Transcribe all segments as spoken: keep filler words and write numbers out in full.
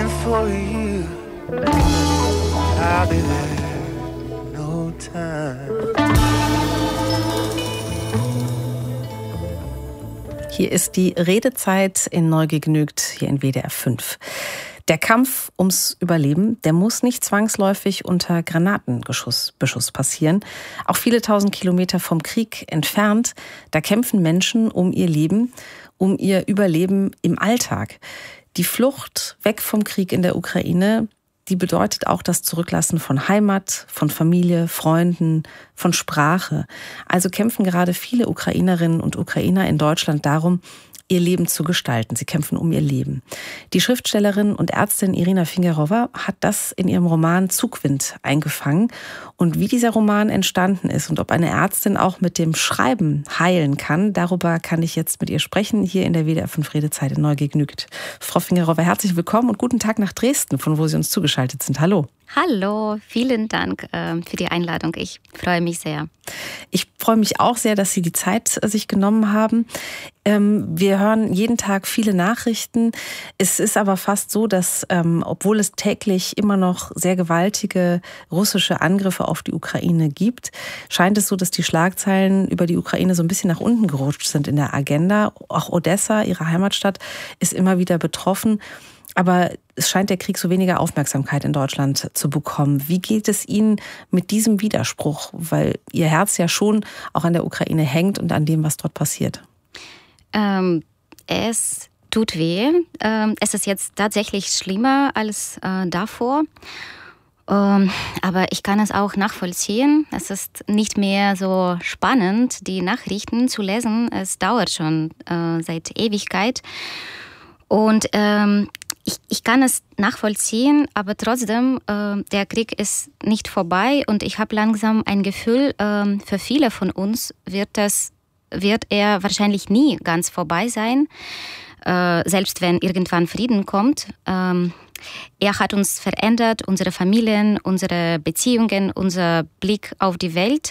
waiting for you. I'll be there, no time. Hier ist die Redezeit in Neu gegnügt, hier in W D R fünf. Der Kampf ums Überleben, der muss nicht zwangsläufig unter Granatenbeschuss Beschuss passieren. Auch viele tausend Kilometer vom Krieg entfernt, da kämpfen Menschen um ihr Leben, um ihr Überleben im Alltag. Die Flucht weg vom Krieg in der Ukraine, die bedeutet auch das Zurücklassen von Heimat, von Familie, Freunden, von Sprache. Also kämpfen gerade viele Ukrainerinnen und Ukrainer in Deutschland darum, ihr Leben zu gestalten. Sie kämpfen um ihr Leben. Die Schriftstellerin und Ärztin Irina Fingerowa hat das in ihrem Roman Zugwind eingefangen. Und wie dieser Roman entstanden ist und ob eine Ärztin auch mit dem Schreiben heilen kann, darüber kann ich jetzt mit ihr sprechen, hier in der W D R fünf Redezeit in Neu gegnügt. Frau Fingerowa, herzlich willkommen und guten Tag nach Dresden, von wo Sie uns zugeschaltet sind. Hallo. Hallo, vielen Dank äh, für die Einladung. Ich freue mich sehr. Ich freue mich auch sehr, dass Sie die Zeit äh, sich genommen haben. Ähm, wir hören jeden Tag viele Nachrichten. Es ist aber fast so, dass, ähm, obwohl es täglich immer noch sehr gewaltige russische Angriffe auf die Ukraine gibt, scheint es so, dass die Schlagzeilen über die Ukraine so ein bisschen nach unten gerutscht sind in der Agenda. Auch Odessa, Ihre Heimatstadt, ist immer wieder betroffen. Aber es scheint der Krieg so weniger Aufmerksamkeit in Deutschland zu bekommen. Wie geht es Ihnen mit diesem Widerspruch? Weil Ihr Herz ja schon auch an der Ukraine hängt und an dem, was dort passiert. Ähm, es tut weh. Ähm, es ist jetzt tatsächlich schlimmer als äh, davor. Ähm, aber ich kann es auch nachvollziehen. Es ist nicht mehr so spannend, die Nachrichten zu lesen. Es dauert schon äh, seit Ewigkeit. Und ähm, ich, ich kann es nachvollziehen, aber trotzdem, äh, der Krieg ist nicht vorbei und ich habe langsam ein Gefühl, äh, für viele von uns wird, das, wird er wahrscheinlich nie ganz vorbei sein, äh, selbst wenn irgendwann Frieden kommt. Ähm, er hat uns verändert, unsere Familien, unsere Beziehungen, unser Blick auf die Welt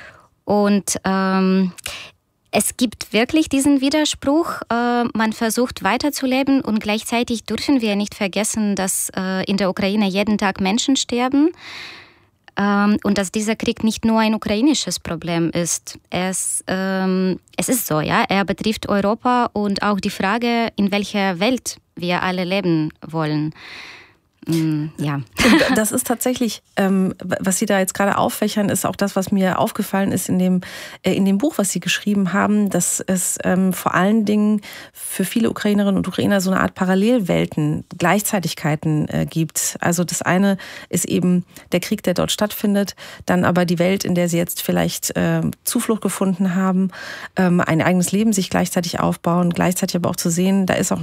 und ähm, es gibt wirklich diesen Widerspruch. Äh, man versucht weiterzuleben und gleichzeitig dürfen wir nicht vergessen, dass äh, in der Ukraine jeden Tag Menschen sterben ähm, und dass dieser Krieg nicht nur ein ukrainisches Problem ist. Es, ähm, es ist so, ja, er betrifft Europa und auch die Frage, in welcher Welt wir alle leben wollen. Ja. Das ist tatsächlich, ähm, was Sie da jetzt gerade auffächern, ist auch das, was mir aufgefallen ist in dem, äh, in dem Buch, was Sie geschrieben haben, dass es ähm, vor allen Dingen für viele Ukrainerinnen und Ukrainer so eine Art Parallelwelten, Gleichzeitigkeiten äh, gibt. Also das eine ist eben der Krieg, der dort stattfindet, dann aber die Welt, in der sie jetzt vielleicht äh, Zuflucht gefunden haben, ähm, ein eigenes Leben sich gleichzeitig aufbauen, gleichzeitig aber auch zu sehen, da ist auch